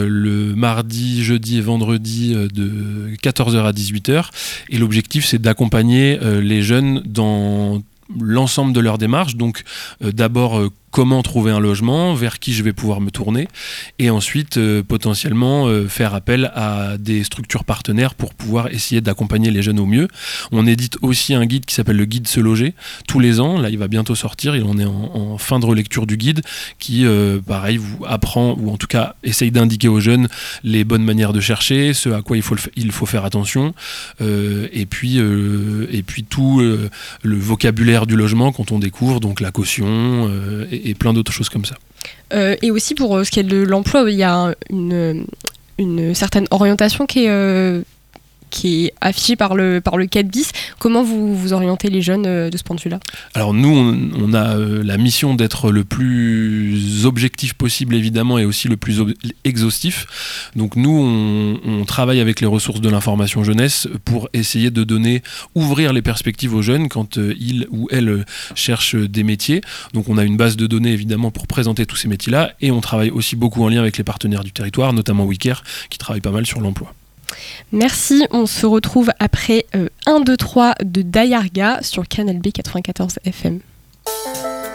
le mardi, jeudi et vendredi de 14h à 18h. Et l'objectif, c'est d'accompagner les jeunes dans l'ensemble de leur démarche. Donc d'abord comment trouver un logement, vers qui je vais pouvoir me tourner, et ensuite potentiellement faire appel à des structures partenaires pour pouvoir essayer d'accompagner les jeunes au mieux. On édite aussi un guide qui s'appelle le guide Se Loger tous les ans. Là, il va bientôt sortir, on est en fin de relecture du guide qui, pareil, vous apprend, ou en tout cas essaye d'indiquer aux jeunes les bonnes manières de chercher, ce à quoi il faut faire attention, et puis tout le vocabulaire du logement quand on découvre, donc la caution, et plein d'autres choses comme ça. Et aussi pour ce qui est de l'emploi, il y a une certaine orientation qui est affichée par le 4 bis. Comment vous orientez les jeunes de ce point de vue-là ? Alors nous, on a la mission d'être le plus objectif possible, évidemment, et aussi le plus exhaustif. Donc nous, on travaille avec les ressources de l'information jeunesse pour essayer de ouvrir les perspectives aux jeunes quand ils ou elles cherchent des métiers. Donc on a une base de données, évidemment, pour présenter tous ces métiers-là, et on travaille aussi beaucoup en lien avec les partenaires du territoire, notamment WeCare, qui travaille pas mal sur l'emploi. Merci, on se retrouve après 1, 2, 3 de Dayarga sur Canal B 94 FM.